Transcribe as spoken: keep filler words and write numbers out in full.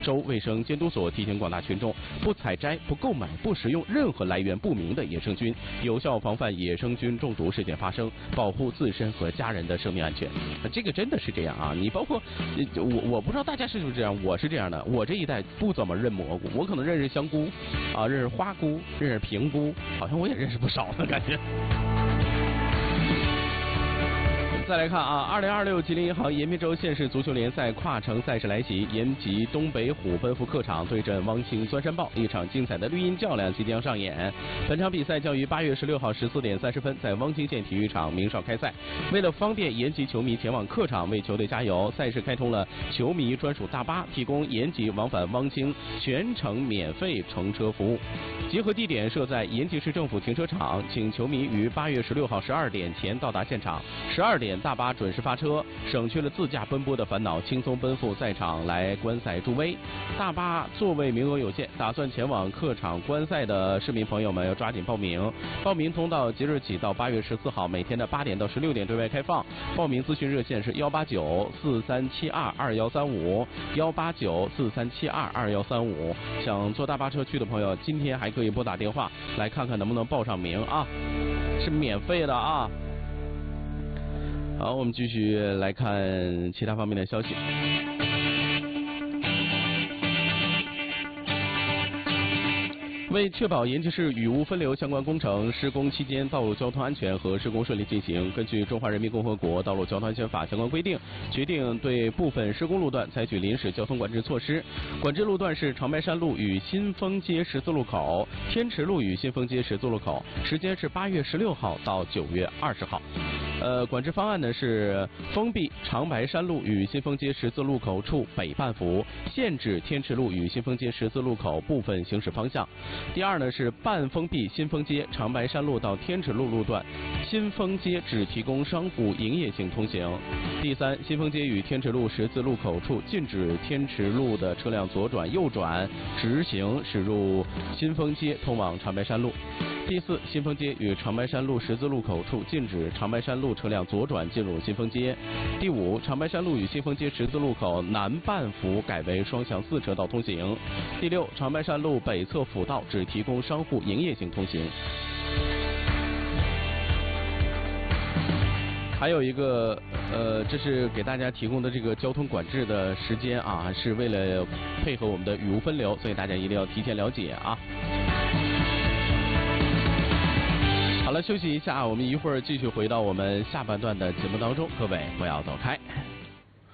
州卫生监督所提醒广大群众，不采摘、不购买、不食用任何来源不明的野生菌，有效防范野生菌中毒事件发生，保护自身和家人的生命安全。这个真的是这样啊！你包括我，我不知道大家是不是这样，我是这样的。我这一代不怎么认蘑菇，我可能认识香菇，啊，认识花菇，认识平菇，好像我也认识不少的感觉。再来看啊，二零二六吉林银行延平州县市足球联赛跨城赛事来袭，延吉东北虎奔赴客场对阵汪清钻山豹，一场精彩的绿茵较量即将上演。本场比赛将于八月十六号十四点三十分在汪清县体育场鸣哨开赛。为了方便延吉球迷前往客场为球队加油，赛事开通了球迷专属大巴，提供延吉往返汪清全程免费乘车服务。集合地点设在延吉市政府停车场，请球迷于八月十六号十二点前到达现场。十二点大巴准时发车，省去了自驾奔波的烦恼，轻松奔赴赛场来观赛助威。大巴座位名额有限，打算前往客场观赛的市民朋友们要抓紧报名。报名通道即日起到八月十四号每天的八点到十六点对外开放。报名咨询热线是幺八九四三七二二幺三五幺八九四三七二二幺三五。想坐大巴车去的朋友，今天还可以拨打电话来看看能不能报上名啊，是免费的啊。好，我们继续来看其他方面的消息。为确保延吉市雨污分流相关工程施工期间道路交通安全和施工顺利进行，根据《中华人民共和国道路交通安全法》相关规定，决定对部分施工路段采取临时交通管制措施。管制路段是长白山路与新丰街十字路口、天池路与新丰街十字路口，时间是八月十六号到九月二十号。呃，管制方案呢是封闭长白山路与新丰街十字路口处北半幅，限制天池路与新丰街十字路口部分行驶方向。第二呢是半封闭新丰街长白山路到天池路路段，新丰街只提供商户营业性通行。第三，新丰街与天池路十字路口处禁止天池路的车辆左转、右转、直行驶入新丰街通往长白山路。第四，新丰街与长白山路十字路口处禁止长白山路车辆左转进入新丰街。第五，长白山路与新丰街十字路口南半幅改为双向四车道通行。第六，长白山路北侧辅道只提供商户营业性通行。还有一个呃，这是给大家提供的这个交通管制的时间啊，是为了配合我们的雨污分流，所以大家一定要提前了解啊。好了，休息一下，我们一会儿继续回到我们下半段的节目当中，各位不要走开。